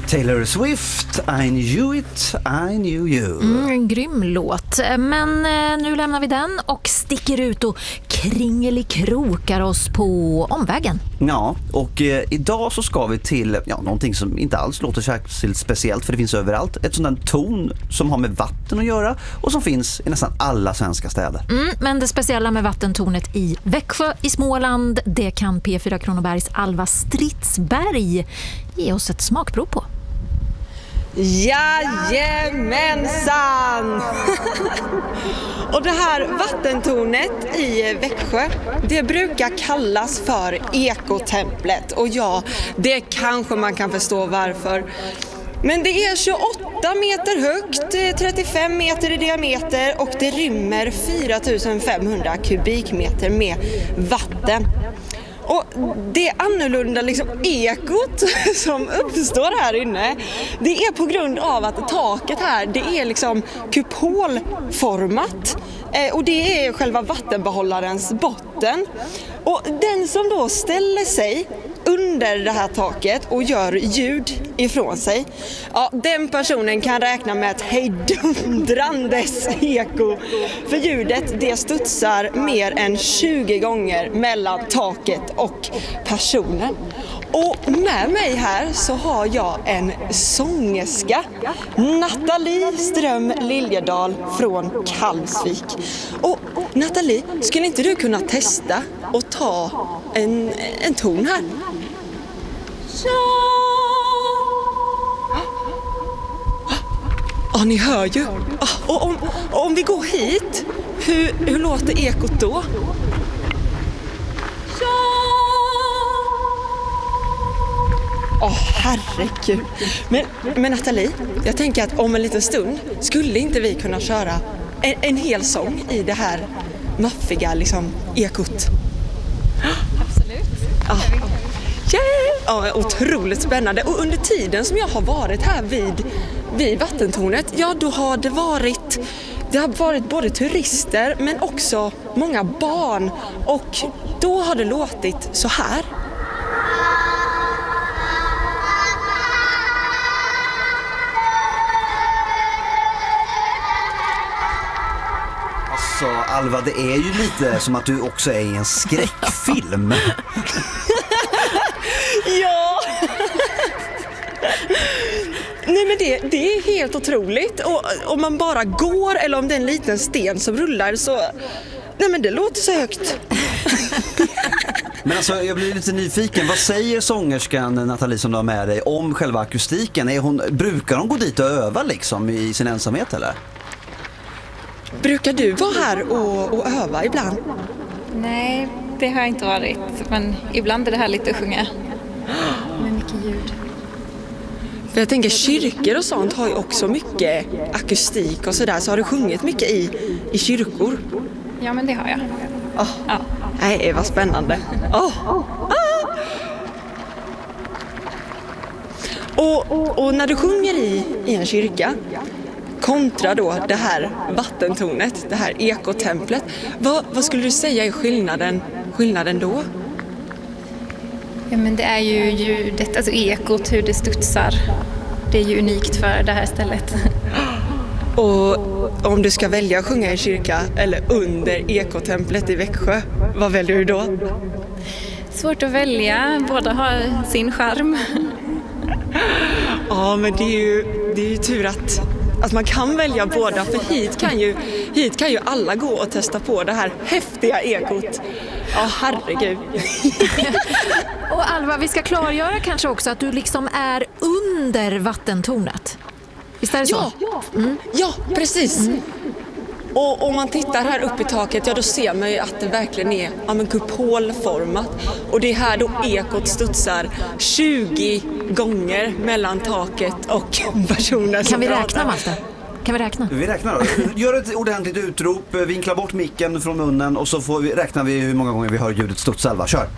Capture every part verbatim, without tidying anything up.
Taylor Swift, I knew it, I knew you. Mm, en grym låt. Men eh, nu lämnar vi den och sticker ut och kringelikrokar oss på omvägen. Ja, och eh, idag så ska vi till ja, någonting som inte alls låter särskilt speciellt, för det finns överallt. Ett sånt där ton som har med vatten att göra och som finns i nästan alla svenska städer. Mm, men det speciella med vattentornet i Växjö i Småland, det kan P fyra Kronobergs Alva Stridsberg ge oss ett smakprov på. Jajamensan! Och det här vattentornet i Växjö, det brukar kallas för ekotemplet. Och ja, det kanske man kan förstå varför. Men det är tjugoåtta meter högt, trettiofem meter i diameter och det rymmer fyra tusen femhundra kubikmeter med vatten. Och det annorlunda liksom ekot som uppstår här inne, det är på grund av att taket här, det är liksom kupolformat. Eh, och det är själva vattenbehållarens botten. Och den som då ställer sig under det här taket och gör ljud ifrån sig, ja, den personen kan räkna med ett hejdundrandes eko. För ljudet, det studsar mer än tjugo gånger mellan taket och personen. Och med mig här så har jag en sångerska, Nathalie Ström Liljedal från Kalvsvik. Och Nathalie, skulle inte du kunna testa och ta en, en ton här? Ja. Ja, ni hör ju. Och om, och om vi går hit, hur, hur låter ekot då? Ja. Åh, herregud. Men, men Nathalie, jag tänker att om en liten stund skulle inte vi kunna köra en, en hel sång i det här maffiga liksom, ekot? Absolut. Ja. Yeah. Ja, otroligt spännande. Och under tiden som jag har varit här vid, vid vattentornet, ja då har det varit det har varit både turister men också många barn. Och då har det låtit så här. Så Alva, det är ju lite som att du också är i en skräckfilm. Ja. Nej, men det, det är helt otroligt. Och om man bara går eller om det är en liten sten som rullar så... Nej, men det låter så högt. Men alltså, jag blir lite nyfiken. Vad säger sångerskan Nathalie som du har med dig om själva akustiken? Är hon, brukar hon gå dit och öva liksom i sin ensamhet eller? Brukar du vara här och, och öva ibland? Nej, det har jag inte varit. Men ibland är det härligt att sjunga. Med mycket ljud. För jag tänker kyrkor och sånt har ju också mycket akustik och sådär. Så har du sjungit mycket i, i kyrkor? Ja, men det har jag. Oh. Ja. Nej, vad spännande. Oh. Ah. Och, och när du sjunger i, i en kyrka kontra då det här vattentornet, det här ekotemplet, vad, vad skulle du säga är skillnaden, skillnaden då? Ja, men det är ju ljudet, alltså ekot, hur det studsar. Det är ju unikt för det här stället. Och om du ska välja att sjunga i kyrka eller under ekotemplet i Växjö, vad väljer du då? Svårt att välja, båda har sin charm. Ja, men det är ju, det är ju tur att, att man kan välja båda, för hit kan, ju, hit kan ju alla gå och testa på det här häftiga ekot. Ja, herregud. Och Alva, vi ska klargöra kanske också att du liksom är under vattentornet. Visst är det så? Ja, mm. ja precis. Mm. Och om man tittar här uppe i taket, ja då ser man ju att det verkligen är ja, men kupolformat. Och det är här då ekot studsar tjugo gånger mellan taket och personen som Kan vi pratar. räkna, Malte? Kan vi räkna? Vi räknar då. Gör ett ordentligt utrop, vinkla bort micken från munnen och så får vi, räknar vi hur många gånger vi hör ljudet studsa. Alva, kör!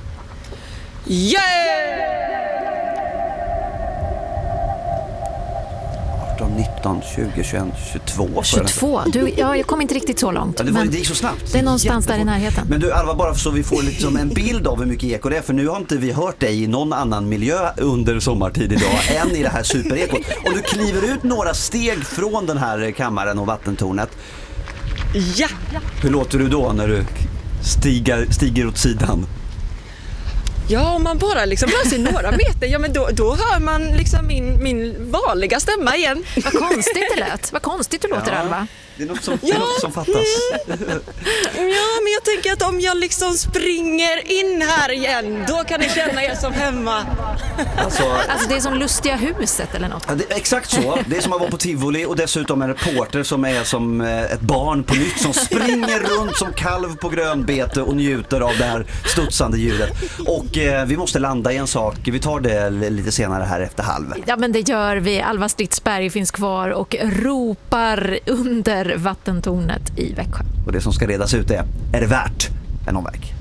Yeah! arton, nitton, tjugo, tjugoett, tjugotvå. tjugotvå? Du, ja, jag kom inte riktigt så långt. Ja, det, var, men det gick så snabbt. Det är någonstans där i närheten. Men du Alva, bara så vi får liksom en bild av hur mycket eko det är. För nu har inte vi hört dig i någon annan miljö under sommartid idag än i det här superekot. Och du kliver ut några steg från den här kammaren och vattentornet. Ja! Hur låter du då när du stiger, stiger åt sidan? Ja, om man bara liksom rör sig några meter, ja men då, då hör man liksom min, min vanliga stämma igen. Vad konstigt det lät. Vad konstigt du låter, Ja. Alva. Det är något som, Ja. det är något som fattas. Ja, men jag tänker att om jag liksom springer in här igen, då kan ni känna er som hemma. Alltså, Alltså det är som Lustiga huset eller något. ja, det är exakt så. Det är som att vara på Tivoli och dessutom en reporter som är som eh, ett barn på nytt som springer runt som kalv på grönbete och njuter av det här studsande ljudet. Och eh, vi måste landa i en sak. Vi tar det lite senare här efter halv. Ja, men det gör vi. Alva Stridsberg finns kvar och ropar under vattentornet i Växjö. Och det som ska redas ut är, är det värt en omväg?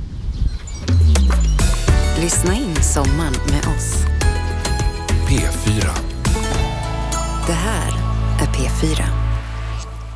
Lyssna in sommaren med oss. P fyra. Det här är P fyra.